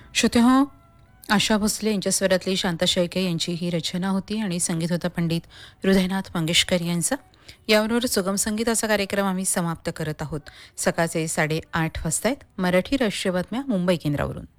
श्रोतेहो, आशा भोसले यांच्या स्वरातली शांता शेळके यांची ही रचना होती आणि संगीत होता पंडित हृदयनाथ मंगेशकर यांचा. याबरोबर सुगम संगीताचा कार्यक्रम आम्ही समाप्त करत आहोत. सकाळचे 8:30 वाजता आहेत. मराठी राष्ट्रीय बातम्या मुंबई केंद्रावरून.